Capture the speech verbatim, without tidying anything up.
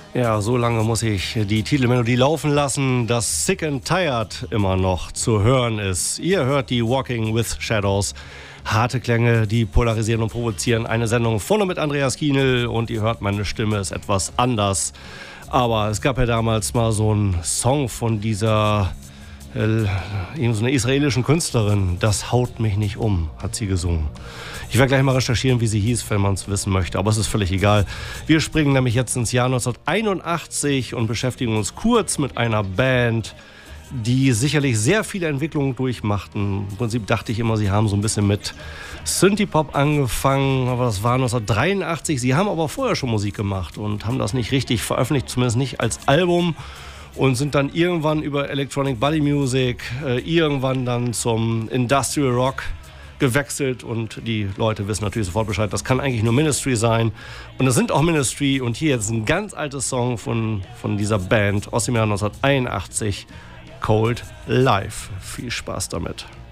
Ja, so lange muss ich die Titelmelodie laufen lassen, dass Sick and Tired immer noch zu hören ist. Ihr hört die Walking with Shadows. Harte Klänge, die polarisieren und provozieren. Eine Sendung vorne mit Andreas Kienl und ihr hört, meine Stimme ist etwas anders. Aber es gab ja damals mal so einen Song von dieser äh, so einer israelischen Künstlerin. Das haut mich nicht um, hat sie gesungen. Ich werde gleich mal recherchieren, wie sie hieß, wenn man es wissen möchte, aber es ist völlig egal. Wir springen nämlich jetzt ins Jahr neunzehnhunderteinundachtzig und beschäftigen uns kurz mit einer Band, die sicherlich sehr viele Entwicklungen durchmachten. Im Prinzip dachte ich immer, sie haben so ein bisschen mit Synthie-Pop angefangen, aber das war neunzehnhundertdreiundachtzig. Sie haben aber vorher schon Musik gemacht und haben das nicht richtig veröffentlicht, zumindest nicht als Album. Und sind dann irgendwann über Electronic Body Music, äh, irgendwann dann zum Industrial Rock gewechselt und die Leute wissen natürlich sofort Bescheid, das kann eigentlich nur Ministry sein und das sind auch Ministry und hier jetzt ein ganz altes Song von, von dieser Band aus dem Jahr neunzehnhunderteinundachtzig, Cold Life. Viel Spaß damit.